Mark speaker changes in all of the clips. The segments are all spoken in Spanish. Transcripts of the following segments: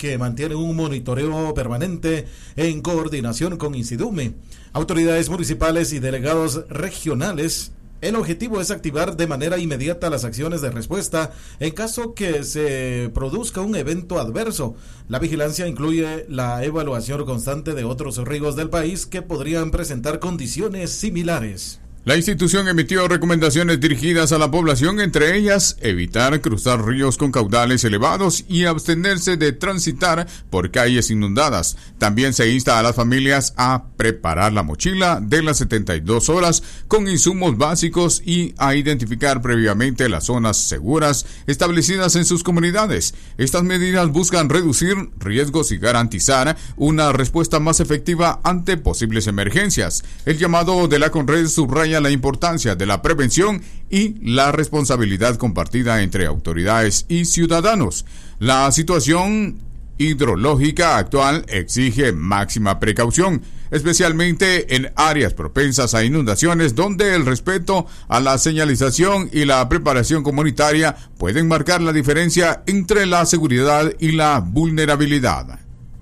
Speaker 1: que mantienen un monitoreo permanente en coordinación con Insidume, autoridades municipales y delegados regionales. El objetivo es activar de manera inmediata las acciones de respuesta en caso que se produzca un evento adverso. La vigilancia incluye la evaluación constante de otros ríos del país que podrían presentar condiciones similares.
Speaker 2: La institución emitió recomendaciones dirigidas a la población, entre ellas evitar cruzar ríos con caudales elevados y abstenerse de transitar por calles inundadas. También se insta a las familias a preparar la mochila de las 72 horas con insumos básicos y a identificar previamente las zonas seguras establecidas en sus comunidades. Estas medidas buscan reducir riesgos y garantizar una respuesta más efectiva ante posibles emergencias. El llamado de la CONRED subraya la importancia de la prevención y la responsabilidad compartida entre autoridades y ciudadanos. La situación hidrológica actual exige máxima precaución, especialmente en áreas propensas a inundaciones donde el respeto a la señalización y la preparación comunitaria pueden marcar la diferencia entre la seguridad y la vulnerabilidad.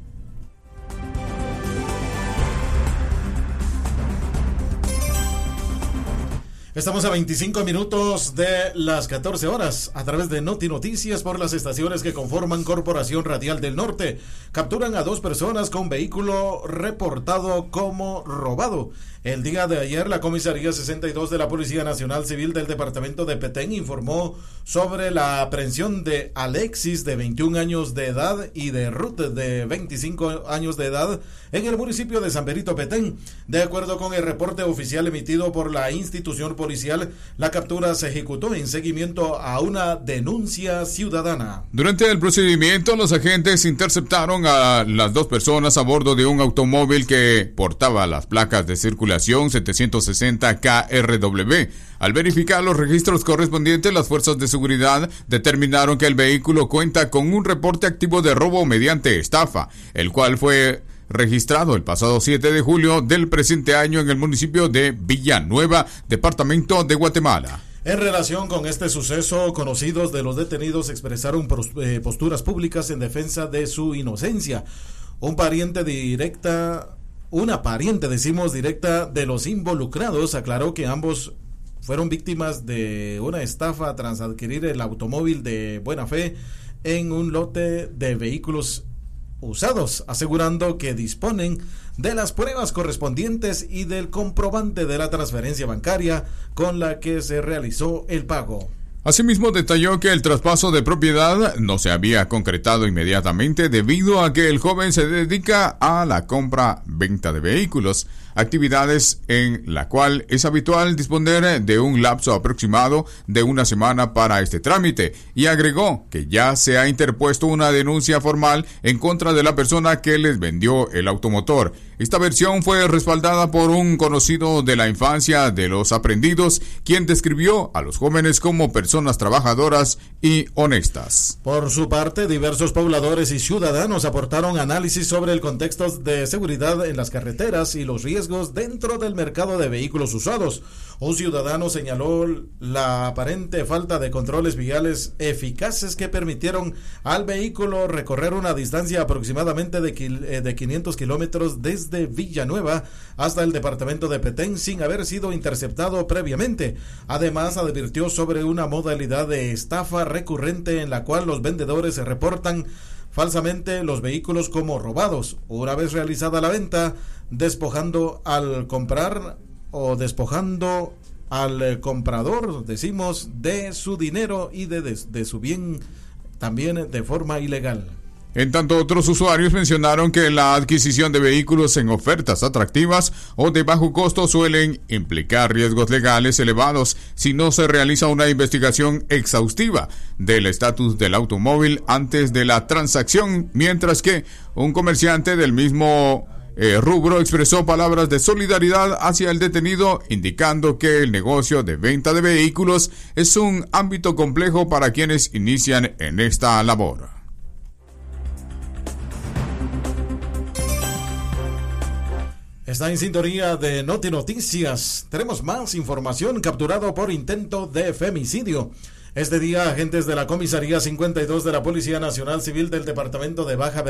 Speaker 1: Estamos a 25 minutos de las 14 horas a través de Noti Noticias por las estaciones que conforman Corporación Radial del Norte. Capturan a 2 personas con vehículo reportado como robado. El día de ayer, la Comisaría 62 de la Policía Nacional Civil del Departamento de Petén informó sobre la aprehensión de Alexis, de 21 años de edad, y de Ruth, de 25 años de edad, en el municipio de San Benito, Petén. De acuerdo con el reporte oficial emitido por la institución policial, la captura se ejecutó en seguimiento a una denuncia ciudadana.
Speaker 2: Durante el procedimiento, los agentes interceptaron a las 2 personas a bordo de un automóvil que portaba las placas de circulación 760 KRW. Al verificar los registros correspondientes, las fuerzas de seguridad determinaron que el vehículo cuenta con un reporte activo de robo mediante estafa, el cual fue registrado el pasado 7 de julio del presente año en el municipio de Villanueva, departamento de Guatemala.
Speaker 1: En relación con este suceso, conocidos de los detenidos expresaron posturas públicas en defensa de su inocencia. Una pariente directa de los involucrados aclaró que ambos fueron víctimas de una estafa tras adquirir el automóvil de buena fe en un lote de vehículos usados, asegurando que disponen de las pruebas correspondientes y del comprobante de la transferencia bancaria con la que se realizó el pago.
Speaker 2: Asimismo, detalló que el traspaso de propiedad no se había concretado inmediatamente debido a que el joven se dedica a la compra-venta de vehículos, actividades en la cual es habitual disponer de un lapso aproximado de una semana para este trámite, y agregó que ya se ha interpuesto una denuncia formal en contra de la persona que les vendió el automotor. Esta versión fue respaldada por un conocido de la infancia de los aprendidos, quien describió a los jóvenes como personas trabajadoras y honestas.
Speaker 1: Por su parte, diversos pobladores y ciudadanos aportaron análisis sobre el contexto de seguridad en las carreteras y los riesgos dentro del mercado de vehículos usados. Un ciudadano señaló la aparente falta de controles viales eficaces que permitieron al vehículo recorrer una distancia aproximadamente de 500 kilómetros desde Villanueva hasta el departamento de Petén sin haber sido interceptado previamente. Además, advirtió sobre una modalidad de estafa recurrente en la cual los vendedores se reportan falsamente los vehículos como robados. Una vez realizada la venta, despojando al comprador, de su dinero y de su bien, también de forma ilegal.
Speaker 2: En tanto, otros usuarios mencionaron que la adquisición de vehículos en ofertas atractivas o de bajo costo suelen implicar riesgos legales elevados si no se realiza una investigación exhaustiva del estatus del automóvil antes de la transacción, mientras que un comerciante del mismo rubro expresó palabras de solidaridad hacia el detenido, indicando que el negocio de venta de vehículos es un ámbito complejo para quienes inician en esta labor.
Speaker 1: Está en sintonía de Noti Noticias. Tenemos más información. Capturado por intento de femicidio. Este día, agentes de la Comisaría 52 de la Policía Nacional Civil del Departamento de Baja